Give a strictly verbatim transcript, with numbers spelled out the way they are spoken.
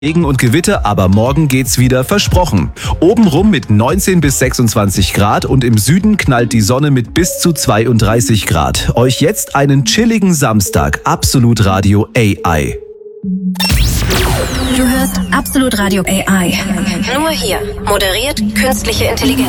Regen und Gewitter, aber morgen geht's wieder, versprochen. Obenrum mit neunzehn bis sechsundzwanzig Grad und im Süden knallt die Sonne mit bis zu zweiunddreißig Grad. Euch jetzt einen chilligen Samstag. Absolut Radio A I. Du hörst Absolut Radio A I. Nur hier. Moderiert künstliche Intelligenz.